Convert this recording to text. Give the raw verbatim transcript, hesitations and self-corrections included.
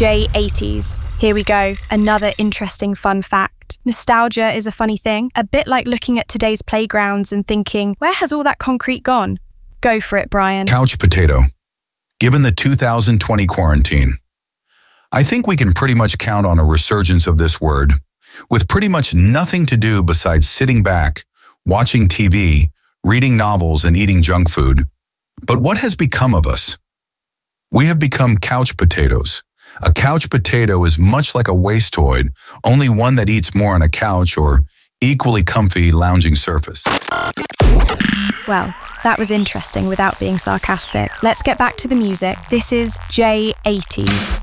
J eighties. Here we go, another interesting fun fact. Nostalgia is a funny thing, a bit like looking at today's playgrounds and thinking, where has all that concrete gone? Go for it, Brian. Couch potato. Given the two thousand twenty quarantine, I think we can pretty much count on a resurgence of this word, with pretty much nothing to do besides sitting back, watching T V, reading novels, and eating junk food. But what has become of us? We have become couch potatoes. A couch potato is much like a wasteoid, only one that eats more on a couch or equally comfy lounging surface. Well, that was interesting without being sarcastic. Let's get back to the music. This is J eighties.